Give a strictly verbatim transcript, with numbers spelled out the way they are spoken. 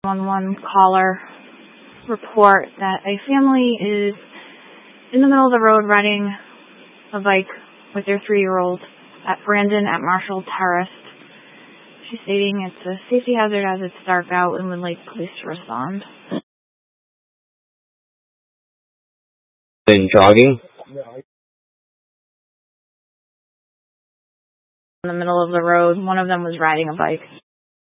nine one one caller report that a family is in the middle of the road riding a bike with their three-year-old at Brandon at Marshall Terrace. She's stating it's a safety hazard as it's dark out and would like police to respond. Been jogging? In the middle of the road, one of them was riding a bike.